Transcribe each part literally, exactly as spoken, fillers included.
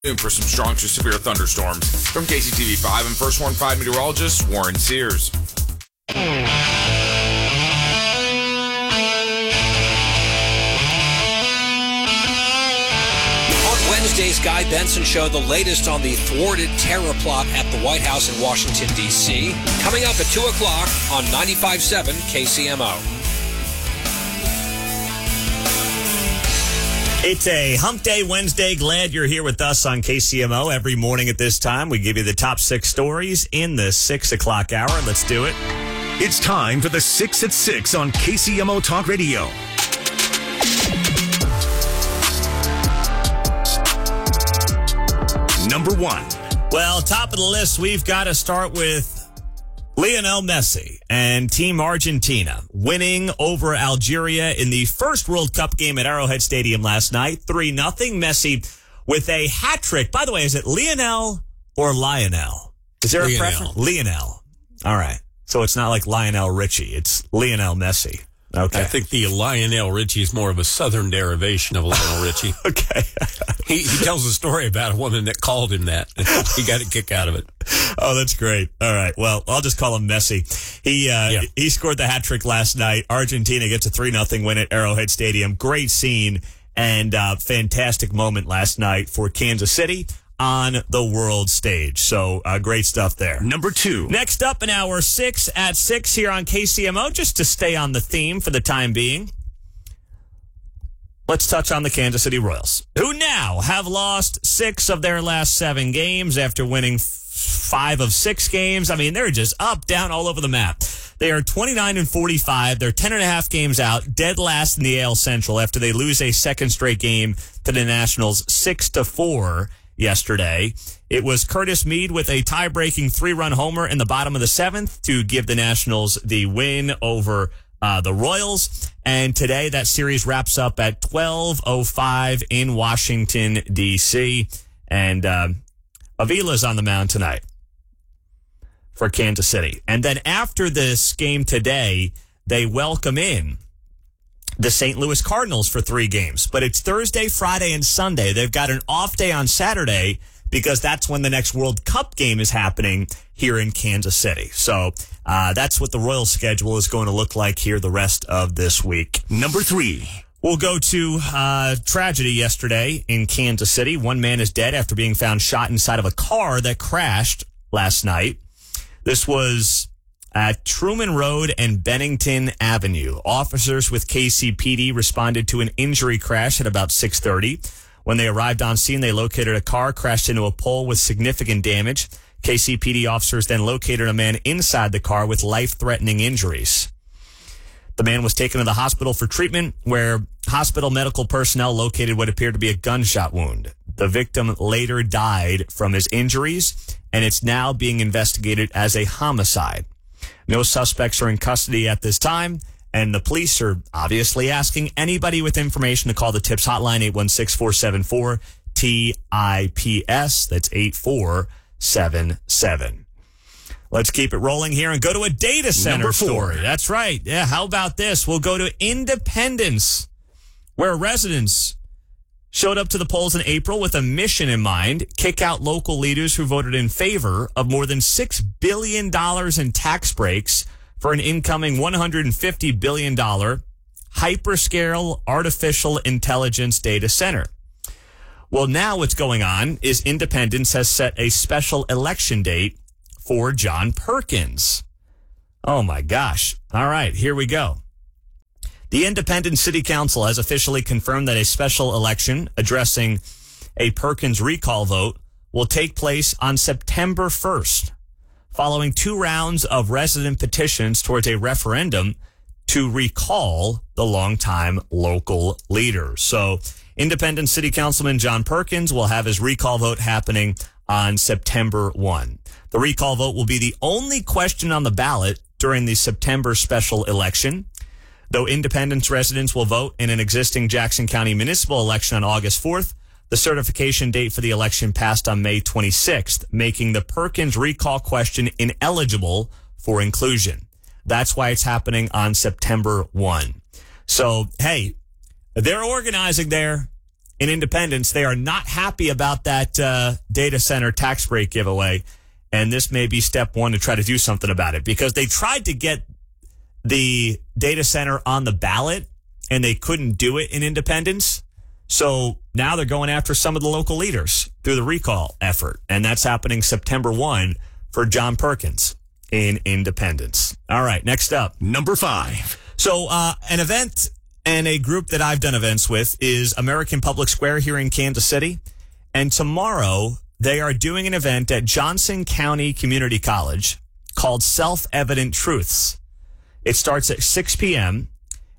For some strong to severe thunderstorms. From K C T V five and First Warn five meteorologist Warren Sears. Wednesday's Guy Benson Show, the latest on the thwarted terror plot at the White House in Washington, D C Coming up at two o'clock on ninety-five point seven K C M O. It's a Hump Day Wednesday. Glad you're here with us on K C M O. Every morning at this time, we give you the top six stories in the six o'clock hour. Let's do it. It's time for the six at six on K C M O Talk Radio. Number one. Well, top of the list, we've got to start with Lionel Messi and Team Argentina winning over Algeria in the first World Cup game at Arrowhead Stadium last night, three nothing. Messi with a hat trick. By the way, is it Lionel or Lionel? Is there a Lionel. preference? Lionel. All right. So it's not like Lionel Richie. It's Lionel Messi. Okay. I think the Lionel Richie is more of a southern derivation of Lionel Richie. Okay. he, he tells a story about a woman that called him that. He got a kick out of it. Oh, that's great. All right. Well, I'll just call him Messi. He uh, Yeah. he scored the hat trick last night. Argentina gets a three nothing win at Arrowhead Stadium. Great scene and uh, fantastic moment last night for Kansas City on the world stage. So uh, great stuff there. Number two. Next up in hour six at six here on K C M O, just to stay on the theme for the time being. Let's touch on the Kansas City Royals, who now have lost six of their last seven games after winning f- five of six games. I mean, they're just up, down, all over the map. They are twenty-nine and forty-five. They're ten and a half games out, dead last in the A L Central after they lose a second straight game to the Nationals six to four yesterday. It was Curtis Mead with a tie-breaking three-run homer in the bottom of the seventh to give the Nationals the win over Uh, the Royals. And today that series wraps up at twelve oh five in Washington, D C And uh, Avila's on the mound tonight for Kansas City. And then after this game today, they welcome in the Saint Louis Cardinals for three games. But it's Thursday, Friday, and Sunday. They've got an off day on Saturday because that's when the next World Cup game is happening here in Kansas City. So uh, that's what the Royals schedule is going to look like here the rest of this week. Number three. We'll go to uh, tragedy yesterday in Kansas City. One man is dead after being found shot inside of a car that crashed last night. This was at Truman Road and Bennington Avenue. Officers with K C P D responded to an injury crash at about six thirty. When they arrived on scene, they located a car crashed into a pole with significant damage. K C P D officers then located a man inside the car with life-threatening injuries. The man was taken to the hospital for treatment, where hospital medical personnel located what appeared to be a gunshot wound. The victim later died from his injuries, and it's now being investigated as a homicide. No suspects are in custody at this time, and the police are obviously asking anybody with information to call the TIPS hotline, eight one six, four seven four, T I P S. That's eight four seven seven. Let's keep it rolling here and go to a data center Number four. story. That's right. Yeah, how about this? We'll go to Independence, where residents showed up to the polls in April with a mission in mind: kick out local leaders who voted in favor of more than six billion dollars in tax breaks for an incoming one hundred fifty billion dollars hyperscale artificial intelligence data center. Well, now what's going on is Independence has set a special election date for John Perkins. Oh, my gosh. All right, here we go. The Independence City Council has officially confirmed that a special election addressing a Perkins recall vote will take place on September first, following two rounds of resident petitions towards a referendum to recall the longtime local leader. So Independence City Councilman John Perkins will have his recall vote happening on September first. The recall vote will be the only question on the ballot during the September special election. Though Independence residents will vote in an existing Jackson County municipal election on August fourth, the certification date for the election passed on May twenty-sixth, making the Perkins recall question ineligible for inclusion. That's why it's happening on September first. So, hey, they're organizing there. in Independence, they are not happy about that uh, data center tax break giveaway. And this may be step one to try to do something about it, because they tried to get the data center on the ballot and they couldn't do it in Independence. So now they're going after some of the local leaders through the recall effort. And that's happening September first for John Perkins in Independence. All right, next up. Number five. So uh, an event and a group that I've done events with is American Public Square here in Kansas City. And tomorrow they are doing an event at Johnson County Community College called Self-Evident Truths. It starts at six p.m.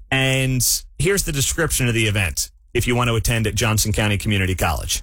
And here's the description of the event if you want to attend at Johnson County Community College.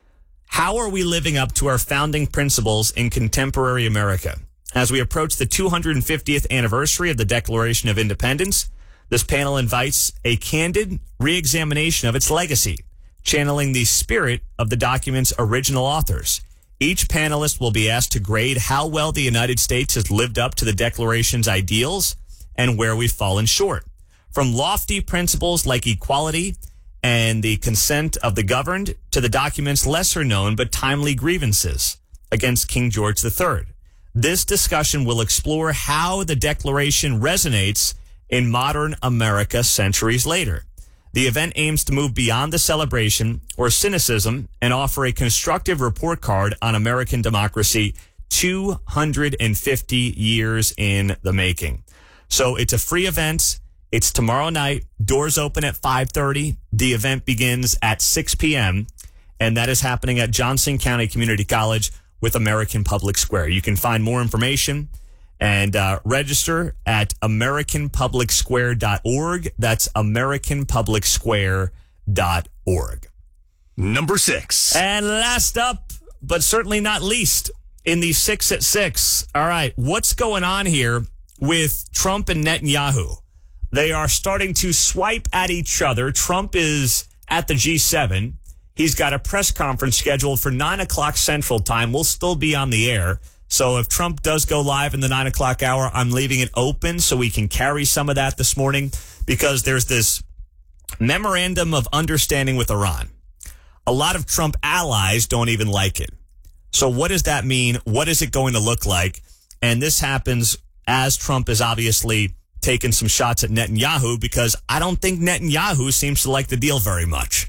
How are we living up to our founding principles in contemporary America? As we approach the two hundred fiftieth anniversary of the Declaration of Independence, this panel invites a candid re-examination of its legacy, channeling the spirit of the document's original authors. Each panelist will be asked to grade how well the United States has lived up to the Declaration's ideals and where we've fallen short. From lofty principles like equality and the consent of the governed to the document's lesser known but timely grievances against King George the Third. This discussion will explore how the Declaration resonates in modern America centuries later. The event aims to move beyond the celebration or cynicism and offer a constructive report card on American democracy two hundred fifty years in the making. So it's a free event. It's tomorrow night. Doors open at five thirty. The event begins at six p.m. And that is happening at Johnson County Community College with American Public Square. You can find more information and uh, register at american public square dot org. That's american public square dot org. Number six. And last up, but certainly not least, in the six at six. All right, what's going on here with Trump and Netanyahu? They are starting to swipe at each other. Trump is at the G seven. He's got a press conference scheduled for nine o'clock Central Time. We'll still be on the air. So if Trump does go live in the nine o'clock hour, I'm leaving it open so we can carry some of that this morning, because there's this memorandum of understanding with Iran. A lot of Trump allies don't even like it. So what does that mean? What is it going to look like? And this happens as Trump is obviously taking some shots at Netanyahu, because I don't think Netanyahu seems to like the deal very much.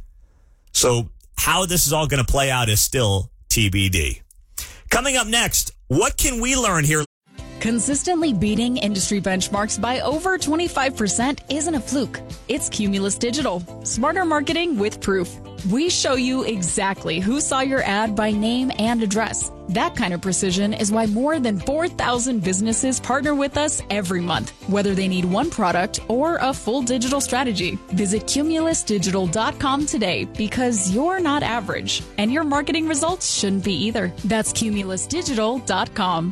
So how this is all going to play out is still T B D. Coming up next, what can we learn here? Consistently beating industry benchmarks by over twenty-five percent isn't a fluke. It's Cumulus Digital. Smarter marketing with proof. We show you exactly who saw your ad by name and address. That kind of precision is why more than four thousand businesses partner with us every month, whether they need one product or a full digital strategy. Visit cumulus digital dot com today, because you're not average, and your marketing results shouldn't be either. That's cumulus digital dot com.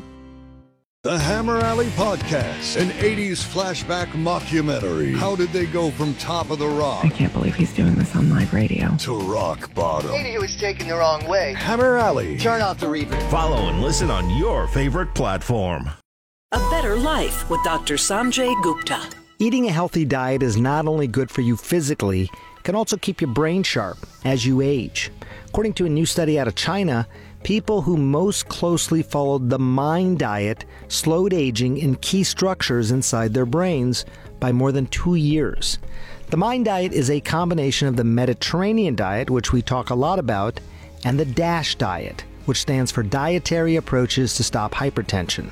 The Hammer Alley Podcast, an eighties flashback mockumentary. How did they go from top of the rock? I can't believe he's doing this on live radio. To rock bottom. Maybe he was taken the wrong way. Hammer Alley. Turn off the reverb. Follow and listen on your favorite platform. A better life with Doctor Sanjay Gupta. Eating a healthy diet is not only good for you physically, it can also keep your brain sharp as you age. According to a new study out of China, people who most closely followed the MIND diet slowed aging in key structures inside their brains by more than two years. The MIND diet is a combination of the Mediterranean diet, which we talk a lot about, and the DASH diet, which stands for Dietary Approaches to Stop Hypertension.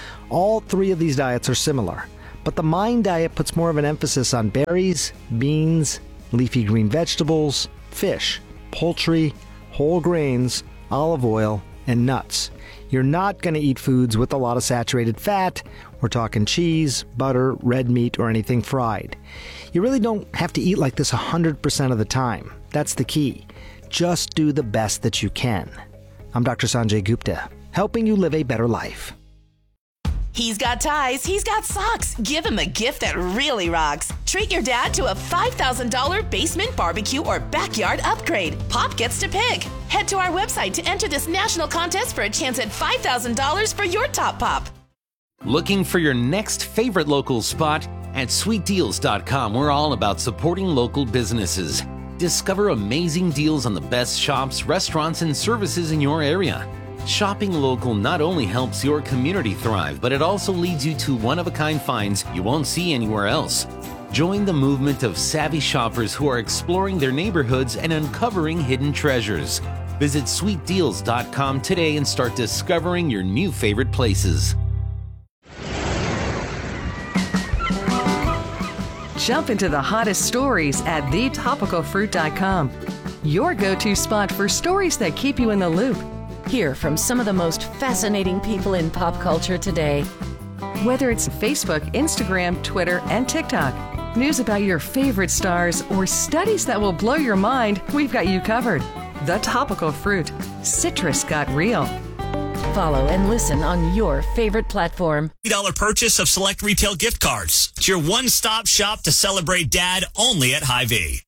All three of these diets are similar, but the MIND diet puts more of an emphasis on berries, beans, leafy green vegetables, fish, poultry, whole grains, olive oil, and nuts. You're not going to eat foods with a lot of saturated fat. We're talking cheese, butter, red meat, or anything fried. You really don't have to eat like this one hundred percent of the time. That's the key. Just do the best that you can. I'm Doctor Sanjay Gupta, helping you live a better life. He's got ties, he's got socks. Give him a gift that really rocks. Treat your dad to a five thousand dollars basement barbecue or backyard upgrade. Pop gets to pick. Head to our website to enter this national contest for a chance at five thousand dollars for your top pop. Looking for your next favorite local spot? At sweet deals dot com, we're all about supporting local businesses. Discover amazing deals on the best shops, restaurants, and services in your area. Shopping local not only helps your community thrive, but it also leads you to one-of-a-kind finds you won't see anywhere else. Join the movement of savvy shoppers who are exploring their neighborhoods and uncovering hidden treasures. Visit sweet deals dot com today and start discovering your new favorite places. Jump into the hottest stories at the topical fruit dot com. Your go-to spot for stories that keep you in the loop. Hear from some of the most fascinating people in pop culture today. Whether it's Facebook, Instagram, Twitter, and TikTok, news about your favorite stars, or studies that will blow your mind, we've got you covered. The Topical Fruit. Citrus got real. Follow and listen on your favorite platform. fifty dollars purchase of select retail gift cards. It's your one-stop shop to celebrate Dad only at Hy-Vee.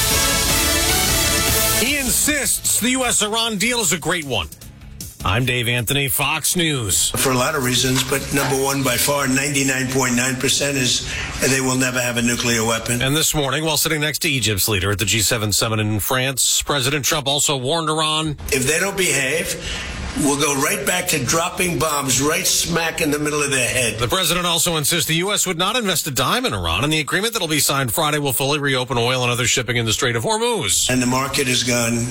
He insists the U S Iran deal is a great one. I'm Dave Anthony, Fox News. For a lot of reasons, but number one, by far, ninety-nine point nine percent is they will never have a nuclear weapon. And this morning, while sitting next to Egypt's leader at the G seven summit in France, President Trump also warned Iran. If they don't behave, we'll go right back to dropping bombs right smack in the middle of their head. The president also insists the U S would not invest a dime in Iran, and the agreement that will be signed Friday will fully reopen oil and other shipping in the Strait of Hormuz. And the market has gone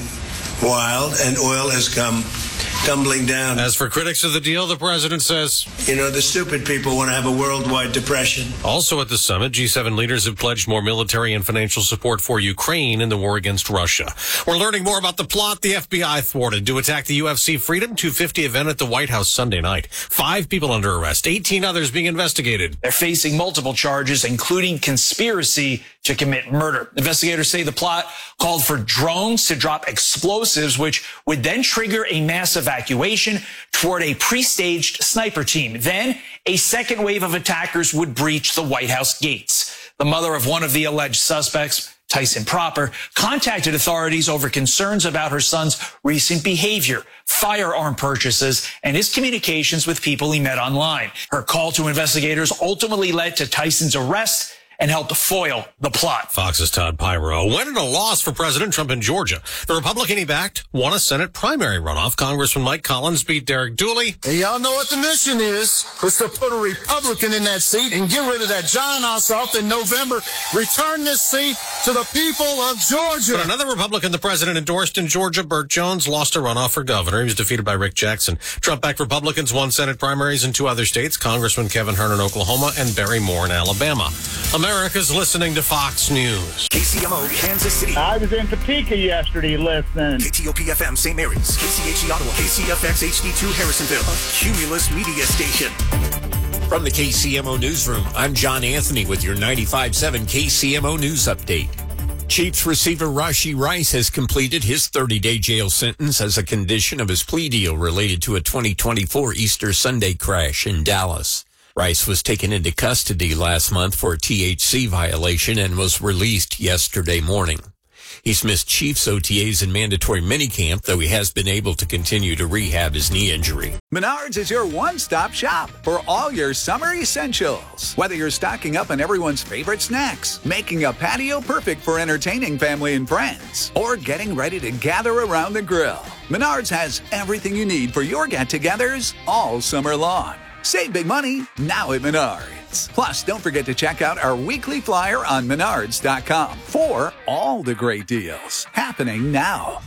wild, and oil has come tumbling down. As for critics of the deal, the president says, you know, the stupid people want to have a worldwide depression. Also at the summit, G seven leaders have pledged more military and financial support for Ukraine in the war against Russia. We're learning more about the plot the F B I thwarted to attack the U F C Freedom two fifty event at the White House Sunday night. Five people under arrest, eighteen others being investigated. They're facing multiple charges, including conspiracy to commit murder. Investigators say the plot called for drones to drop explosives, which would then trigger a mass evacuation toward a pre-staged sniper team. Then a second wave of attackers would breach the White House gates. The mother of one of the alleged suspects, Tyson Proper, contacted authorities over concerns about her son's recent behavior, firearm purchases, and his communications with people he met online. Her call to investigators ultimately led to Tyson's arrest and helped foil the plot. Fox's Todd Pyro. Win and a loss for President Trump in Georgia. The Republican he backed won a Senate primary runoff. Congressman Mike Collins beat Derek Dooley. Hey, y'all know what the mission is. It's to put a Republican in that seat and get rid of that John Ossoff in November. Return this seat to the people of Georgia. But another Republican the president endorsed in Georgia, Burt Jones, lost a runoff for governor. He was defeated by Rick Jackson. Trump-backed Republicans won Senate primaries in two other states, Congressman Kevin Hern in Oklahoma and Barry Moore in Alabama. America's listening to Fox News. K C M O, Kansas City. I was in Topeka yesterday listening. K T O P F M, Saint Mary's. K C H E Ottawa. K C F X H D two, Harrisonville. A Cumulus Media Station. From the K C M O Newsroom, I'm John Anthony with your ninety-five point seven K C M O News Update. Chiefs receiver Rashee Rice has completed his thirty-day jail sentence as a condition of his plea deal related to a twenty twenty-four Easter Sunday crash in Dallas. Rice was taken into custody last month for a T H C violation and was released yesterday morning. He's missed Chiefs O T As and mandatory minicamp, though he has been able to continue to rehab his knee injury. Menards is your one-stop shop for all your summer essentials. Whether you're stocking up on everyone's favorite snacks, making a patio perfect for entertaining family and friends, or getting ready to gather around the grill, Menards has everything you need for your get-togethers all summer long. Save big money now at Menards. Plus, don't forget to check out our weekly flyer on menards dot com for all the great deals happening now.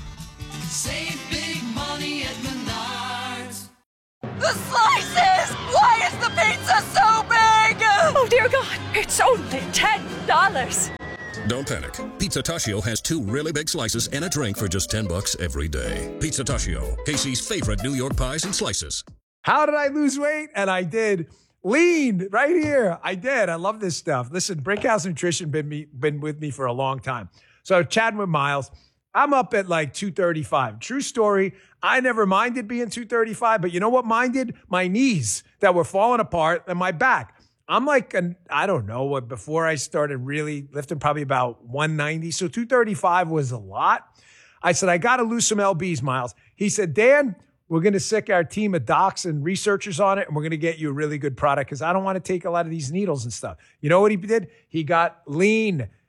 Save big money at Menards. The slices! Why is the pizza so big? Oh, dear God, it's only ten dollars. Don't panic. Pizza Tachio has two really big slices and a drink for just ten bucks every day. Pizza Tachio, Casey's favorite New York pies and slices. How did I lose weight? And I did. Lean right here. I did. I love this stuff. Listen, Brinkhouse Nutrition been me been with me for a long time. So chatting with Miles, I'm up at like two thirty-five. True story. I never minded being two thirty-five, but you know what minded? My knees that were falling apart and my back. I'm like, an, I don't know what, before I started really lifting, probably about one ninety. So two thirty-five was a lot. I said, I got to lose some L Bs, Miles. He said, Dan, we're going to sick our team of docs and researchers on it, and we're going to get you a really good product because I don't want to take a lot of these needles and stuff. You know what he did? He got lean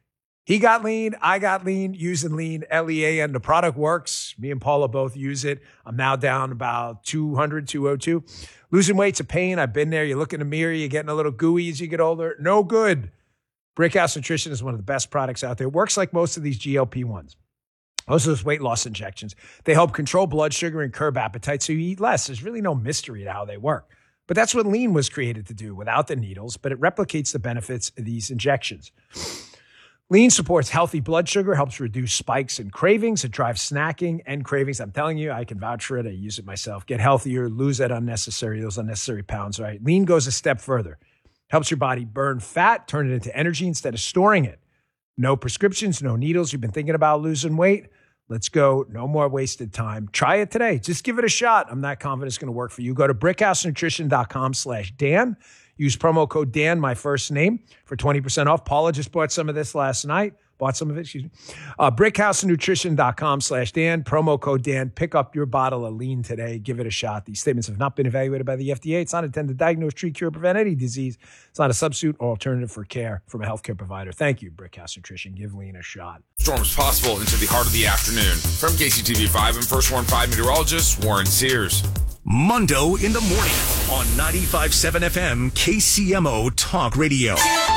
He got lean. I got lean using lean, L E A N. The product works. Me and Paula both use it. I'm now down about two hundred, two oh two. Losing weight's a pain. I've been there. You look in the mirror, you're getting a little gooey as you get older. No good. Brickhouse Nutrition is one of the best products out there. It works like most of these G L P ones. Most of those weight loss injections. They help control blood sugar and curb appetite so you eat less. There's really no mystery to how they work. But that's what lean was created to do without the needles, but it replicates the benefits of these injections. Lean supports healthy blood sugar, helps reduce spikes and cravings. It drives snacking and cravings. I'm telling you, I can vouch for it. I use it myself. Get healthier, lose that unnecessary, those unnecessary pounds, right? Lean goes a step further. Helps your body burn fat, turn it into energy instead of storing it. No prescriptions, no needles. You've been thinking about losing weight? Let's go. No more wasted time. Try it today. Just give it a shot. I'm not confident it's going to work for you. Go to brickhousenutrition.com slash Dan. Use promo code Dan, my first name, for twenty percent off. Paula just bought some of this last night. Bought some of it, excuse me. Uh, brickhousenutrition.com slash Dan. Promo code Dan. Pick up your bottle of lean today. Give it a shot. These statements have not been evaluated by the F D A. It's not intended to diagnose, treat, cure, or prevent any disease. It's not a substitute or alternative for care from a healthcare provider. Thank you, Brickhouse Nutrition. Give lean a shot. Storms possible into the heart of the afternoon. From K C T V five and First Warn five meteorologist Warren Sears. Mundo in the morning on ninety-five point seven F M K C M O Talk Radio.